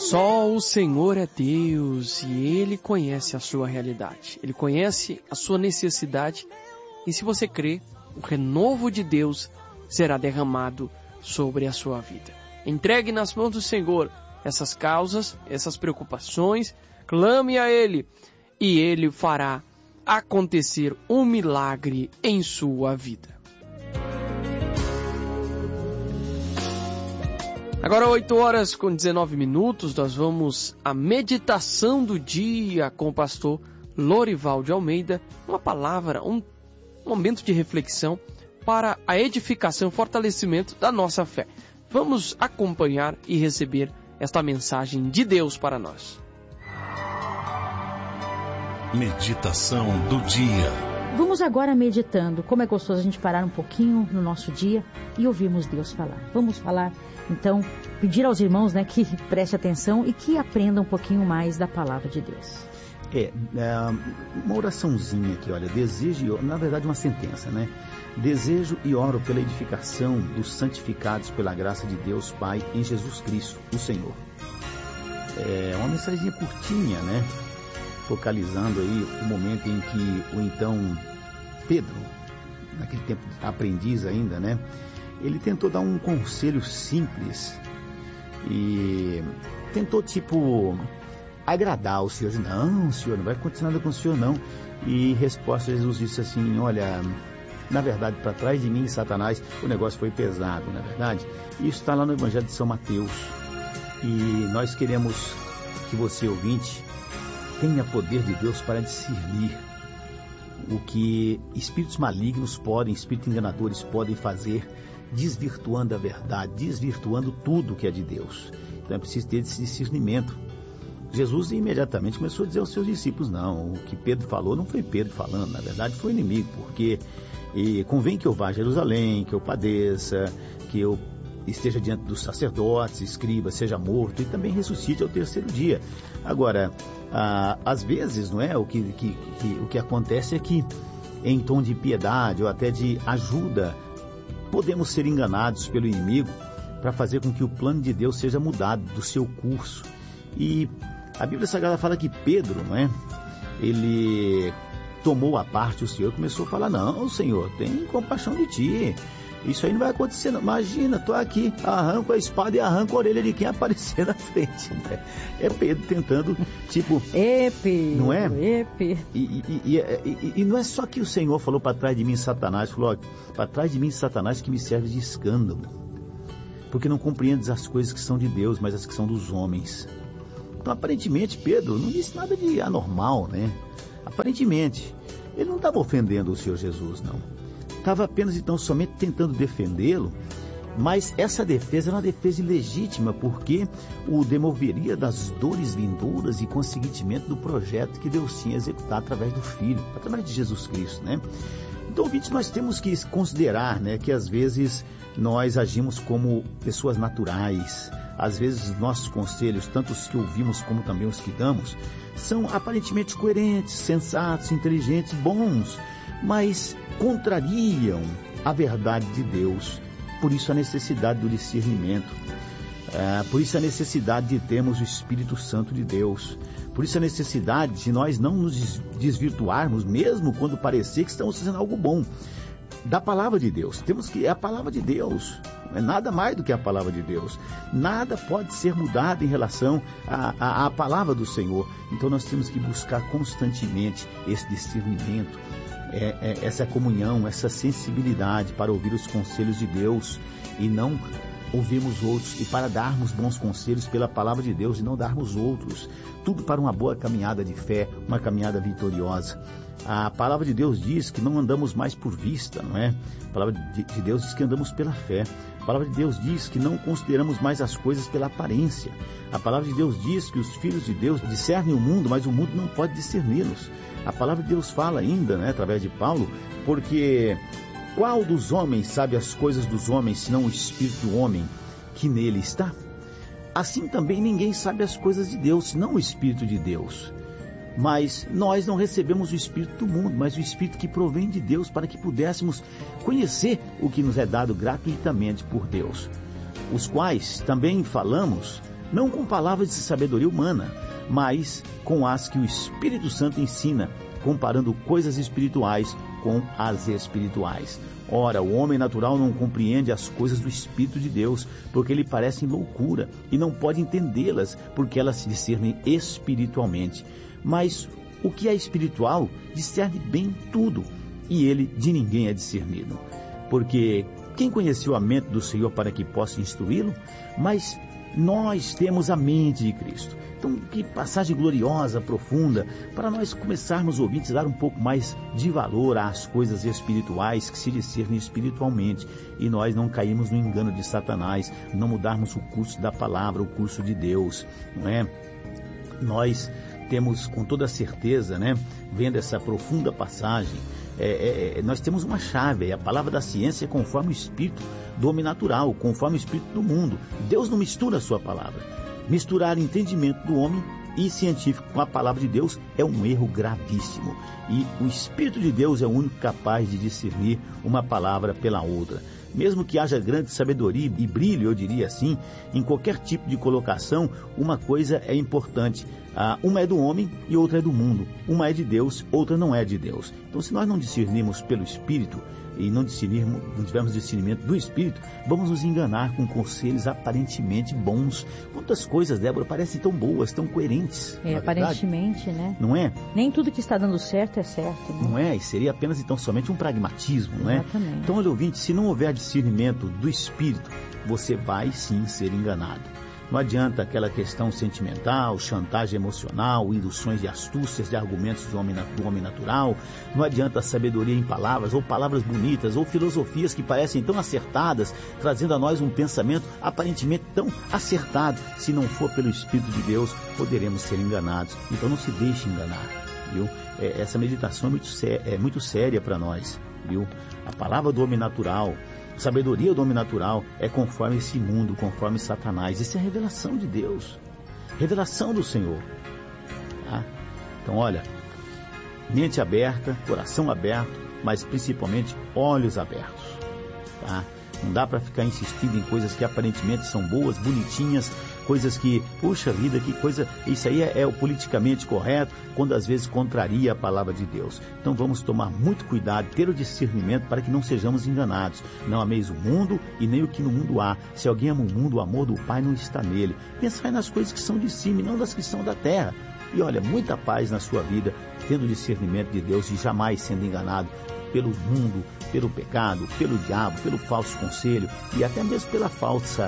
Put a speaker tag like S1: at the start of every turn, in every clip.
S1: Só o Senhor é Deus e Ele conhece a sua realidade. Ele conhece a sua necessidade e se você crê, o renovo de Deus será derramado sobre a sua vida. Entregue nas mãos do Senhor essas causas, essas preocupações, clame a Ele e Ele fará acontecer um milagre em sua vida. Agora 8h19, nós vamos à meditação do dia com o pastor Lorival de Almeida, uma palavra, um momento de reflexão para a edificação e fortalecimento da nossa fé. Vamos acompanhar e receber esta mensagem de Deus para nós.
S2: Meditação do dia.
S3: Vamos agora meditando. Como é gostoso a gente parar um pouquinho no nosso dia e ouvirmos Deus falar. Vamos falar, então, pedir aos irmãos, que prestem atenção e que aprendam um pouquinho mais da palavra de Deus.
S4: Uma oraçãozinha aqui, olha, desejo, na verdade uma sentença, Desejo e oro pela edificação dos santificados pela graça de Deus Pai em Jesus Cristo, o Senhor. É uma mensagenzinha curtinha, focalizando aí o momento em que o então Pedro, naquele tempo aprendiz ainda, ele tentou dar um conselho simples e tentou agradar o Senhor. Não, Senhor, não vai acontecer nada com o Senhor não. E resposta, Jesus disse assim, olha, na verdade, para trás de mim, Satanás, o negócio foi pesado, na verdade. Isso está lá no Evangelho de São Mateus. E nós queremos que você, ouvinte, tenha poder de Deus para discernir o que espíritos malignos espíritos enganadores podem fazer, desvirtuando a verdade, desvirtuando tudo que é de Deus. Então é preciso ter esse discernimento. Jesus imediatamente começou a dizer aos seus discípulos, não, o que Pedro falou não foi Pedro falando, na verdade foi o inimigo, porque convém que eu vá a Jerusalém, que eu padeça, que eu esteja diante dos sacerdotes, escriba, seja morto e também ressuscite ao terceiro dia. Agora, às vezes, o que acontece é que em tom de piedade ou até de ajuda, podemos ser enganados pelo inimigo para fazer com que o plano de Deus seja mudado do seu curso. E a Bíblia Sagrada fala que Pedro, ele tomou a parte o Senhor, começou a falar, não, Senhor, tem compaixão de ti, isso aí não vai acontecer não. Imagina, tô aqui, arranco a espada e arranco a orelha de quem aparecer na frente, É Pedro tentando,
S3: Pedro,
S4: não é?
S3: Pedro.
S4: E não é só que o Senhor falou para trás de mim, Satanás, falou, para trás de mim, Satanás, que me serve de escândalo, porque não compreendes as coisas que são de Deus, mas as que são dos homens. Então, aparentemente, Pedro não disse nada de anormal, Aparentemente, ele não estava ofendendo o Senhor Jesus, não. Estava apenas, então, somente tentando defendê-lo, mas essa defesa era uma defesa ilegítima, porque o demoveria das dores vindouras e, consequentemente, do projeto que Deus tinha executado através do Filho, através de Jesus Cristo, Então, ouvintes, nós temos que considerar, que às vezes nós agimos como pessoas naturais. Às vezes os nossos conselhos, tanto os que ouvimos como também os que damos, são aparentemente coerentes, sensatos, inteligentes, bons, mas contrariam a verdade de Deus. Por isso a necessidade do discernimento. Por isso a necessidade de termos o Espírito Santo de Deus. Por isso a necessidade de nós não nos desvirtuarmos, mesmo quando parecer que estamos fazendo algo bom, da palavra de Deus. É a palavra de Deus, não é nada mais do que a palavra de Deus. Nada pode ser mudado em relação à palavra do Senhor. Então nós temos que buscar constantemente esse discernimento, essa comunhão, essa sensibilidade para ouvir os conselhos de Deus e não ouvirmos outros, e para darmos bons conselhos pela palavra de Deus e não darmos outros. Tudo para uma boa caminhada de fé, uma caminhada vitoriosa. A palavra de Deus diz que não andamos mais por vista, não é? A palavra de Deus diz que andamos pela fé. A palavra de Deus diz que não consideramos mais as coisas pela aparência. A palavra de Deus diz que os filhos de Deus discernem o mundo, mas o mundo não pode discerni-los. A palavra de Deus fala ainda, através de Paulo, porque qual dos homens sabe as coisas dos homens, senão o Espírito do homem que nele está? Assim também ninguém sabe as coisas de Deus, senão o Espírito de Deus. Mas nós não recebemos o Espírito do mundo, mas o Espírito que provém de Deus, para que pudéssemos conhecer o que nos é dado gratuitamente por Deus. Os quais também falamos não com palavras de sabedoria humana, mas com as que o Espírito Santo ensina, comparando coisas espirituais com as espirituais. Ora, o homem natural não compreende as coisas do Espírito de Deus, porque lhe parecem loucura, e não pode entendê-las, porque elas se discernem espiritualmente. Mas o que é espiritual discerne bem tudo, e ele de ninguém é discernido. Porque quem conheceu a mente do Senhor para que possa instruí-lo? Mas nós temos a mente de Cristo. Então, que passagem gloriosa, profunda, para nós começarmos, ouvintes, a dar um pouco mais de valor às coisas espirituais que se discernem espiritualmente, e nós não caímos no engano de Satanás, não mudarmos o curso da palavra, o curso de Deus, não é? Nós temos com toda certeza, né, vendo essa profunda passagem, nós temos uma chave, a palavra da ciência conforme o espírito do homem natural, conforme o espírito do mundo. Deus não mistura a sua palavra. Misturar entendimento do homem e científico com a palavra de Deus é um erro gravíssimo. E o Espírito de Deus é o único capaz de discernir uma palavra pela outra. Mesmo que haja grande sabedoria e brilho, eu diria assim, em qualquer tipo de colocação, uma coisa é importante. Uma é do homem e outra é do mundo. Uma é de Deus, outra não é de Deus. Então, se nós não discernirmos pelo Espírito e não tivermos discernimento do Espírito, vamos nos enganar com conselhos aparentemente bons. Quantas coisas, Débora, parecem tão boas, tão coerentes.
S3: Aparentemente, né?
S4: Não é?
S3: Nem tudo que está dando certo é certo. Né?
S4: Não é? E seria apenas, então, somente um pragmatismo, não é?
S3: Exatamente.
S4: Então, olha, ouvinte, se não houver discernimento do Espírito, você vai sim ser enganado. Não adianta aquela questão sentimental, chantagem emocional, induções de astúcias, de argumentos do homem natural. Não adianta sabedoria em palavras, ou palavras bonitas, ou filosofias que parecem tão acertadas, trazendo a nós um pensamento aparentemente tão acertado. Se não for pelo Espírito de Deus, poderemos ser enganados. Então não se deixe enganar, viu? Essa meditação é muito séria para nós, viu? A palavra do homem natural, sabedoria do homem natural é conforme esse mundo, conforme Satanás. Isso é revelação de Deus, revelação do Senhor. Tá? Então, olha, mente aberta, coração aberto, mas principalmente olhos abertos. Tá? Não dá para ficar insistindo em coisas que aparentemente são boas, bonitinhas, coisas que, puxa vida, que coisa, isso aí é o politicamente correto, quando às vezes contraria a palavra de Deus. Então vamos tomar muito cuidado, ter o discernimento para que não sejamos enganados. Não ameis o mundo e nem o que no mundo há. Se alguém ama o mundo, o amor do Pai não está nele. Pensai nas coisas que são de cima e não das que são da terra. E olha, muita paz na sua vida, tendo o discernimento de Deus e jamais sendo enganado pelo mundo, pelo pecado, pelo diabo, pelo falso conselho e até mesmo pela falsa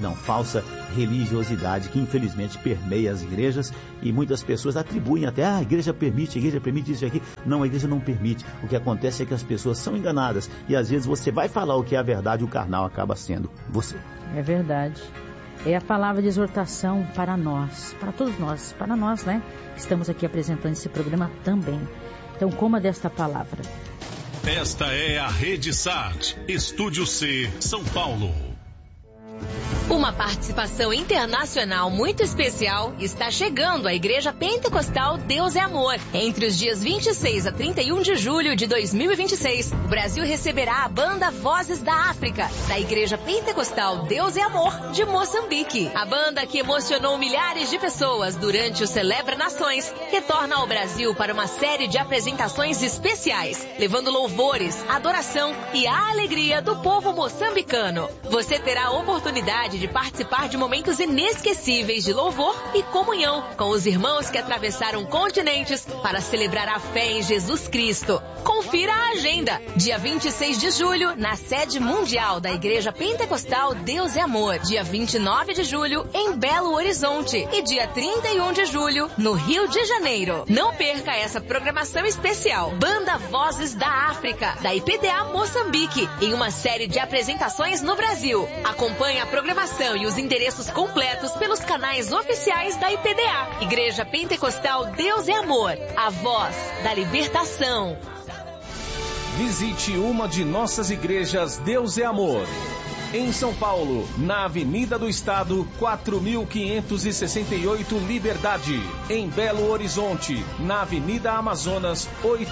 S4: religiosidade que infelizmente permeia as igrejas, e muitas pessoas atribuem até, a igreja permite isso e aqui. Não, a igreja não permite. O que acontece é que as pessoas são enganadas e às vezes você vai falar o que é a verdade e o carnal acaba sendo você.
S3: É verdade. É a palavra de exortação para nós, para todos nós, para nós, né? Estamos aqui apresentando esse programa também. Então, coma desta palavra.
S2: Esta é a Rede SAT, Estúdio C, São Paulo.
S5: Uma participação internacional muito especial está chegando à Igreja Pentecostal Deus é Amor. Entre os dias 26 a 31 de julho de 2026, o Brasil receberá a banda Vozes da África, da Igreja Pentecostal Deus é Amor, de Moçambique. A banda que emocionou milhares de pessoas durante o Celebra Nações retorna ao Brasil para uma série de apresentações especiais, levando louvores, adoração e a alegria do povo moçambicano. Você terá a oportunidade de participar de momentos inesquecíveis de louvor e comunhão com os irmãos que atravessaram continentes para celebrar a fé em Jesus Cristo. Confira a agenda. Dia 26 de julho, na sede mundial da Igreja Pentecostal Deus é Amor. Dia 29 de julho, em Belo Horizonte. E dia 31 de julho, no Rio de Janeiro. Não perca essa programação especial. Banda Vozes da África, da IPDA Moçambique, em uma série de apresentações no Brasil. Acompanhe a programação e os endereços completos pelos canais oficiais da IPDA. Igreja Pentecostal Deus é Amor, a voz da libertação.
S6: Visite uma de nossas igrejas Deus é Amor. Em São Paulo, na Avenida do Estado, 4.568 Liberdade. Em Belo Horizonte, na Avenida Amazonas,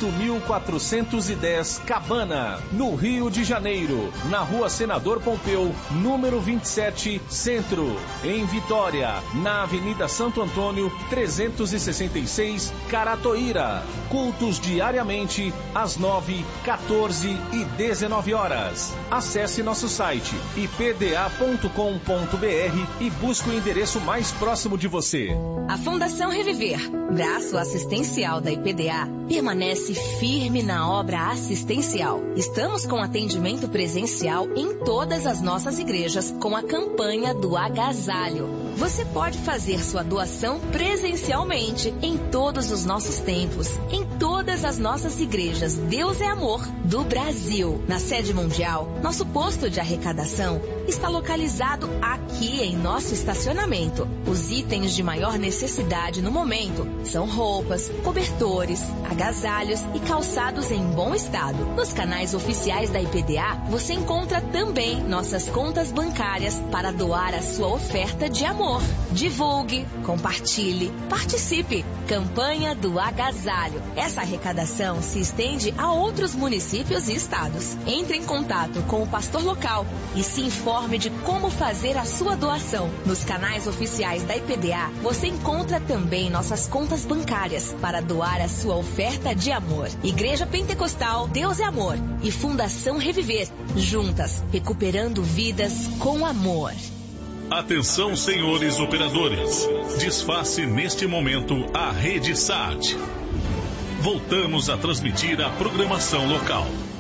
S6: 8.410 Cabana. No Rio de Janeiro, na Rua Senador Pompeu, número 27, Centro. Em Vitória, na Avenida Santo Antônio, 366, Caratoíra. Cultos diariamente às 9, 14 e 19 horas. Acesse nosso site ipda.com.br e busque o endereço mais próximo de você.
S5: A Fundação Reviver, braço assistencial da IPDA, permanece firme na obra assistencial. Estamos com atendimento presencial em todas as nossas igrejas com a campanha do agasalho. Você pode fazer sua doação presencialmente em todos os nossos templos, em todas as nossas igrejas Deus é Amor do Brasil. Na sede mundial, nosso posto de arrecadação está localizado aqui em nosso estacionamento. Os itens de maior necessidade no momento são roupas, cobertores, agasalhos e calçados em bom estado. Nos canais oficiais da IPDA, você encontra também nossas contas bancárias para doar a sua oferta de amor. Divulgue, compartilhe, participe. Campanha do agasalho. Essa arrecadação se estende a outros municípios e estados. Entre em contato com o pastor local e se informe de como fazer a sua doação. Nos canais oficiais da IPDA, você encontra também nossas contas bancárias para doar a sua oferta de amor. Igreja Pentecostal Deus é Amor e Fundação Reviver, juntas, recuperando vidas com amor.
S2: Atenção, senhores operadores. Desface neste momento a Rede SAT. Voltamos a transmitir a programação local.